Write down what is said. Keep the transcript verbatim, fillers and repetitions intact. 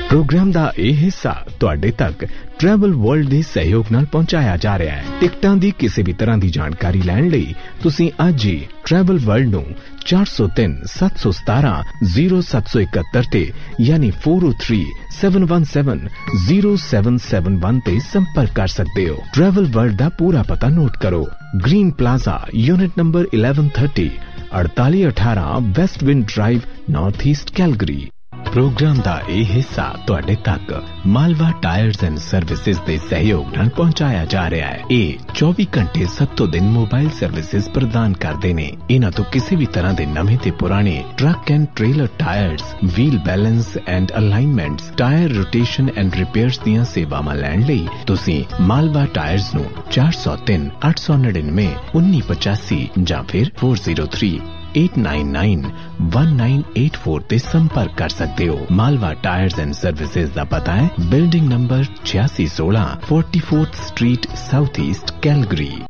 Programme दा यह हिस्सा तुहाडे तक ट्रैवल वर्ल्ड दे सहयोग नाल पहुंचाया जा रहा है। टिकटां दी किसी भी तरह दी जानकारी लैण लई तुसीं अज ही ट्रैवल वर्ल्ड नूं चार सौ तीन सत्त सौ सतारह जीरो सत्त सौ इकहत्तर ते यानी four O three seven one seven zero seven seven one ते संपर्क कर सकते हो। ट्रैवल वर्ल्ड दा पूरा पता नोट करो। Green plaza unit number eleven thirty अड़ताली अठारह west wind drive north east Calgary. Programme दा यह हिस्सा तुहाडे तक मालवा टायर्स एंड सर्विसेज दे सहयोग नाल पहुंचाया जा रहा है। ये चौबीस घंटे सत्तों दिन मोबाइल सर्विसेज प्रदान करते ने। इन्हां तो किसी भी तरह के नवे ते पुराने truck and trailer tyres, wheel balance and alignments, tyre rotation and repairs दियां सेवावां लैण लई तुसीं मालवा टायर्स नूं चार सौ तीन अठ सौ नड़िनवे उन्नी पचासी जां फिर four zero three eight nine nine one nine eight four ते संपर्क कर सकते हो। मालवा टायर्स एंड सर्विसेज दा पता है बिल्डिंग नंबर छियासी सोलह forty fourth street south east Calgary.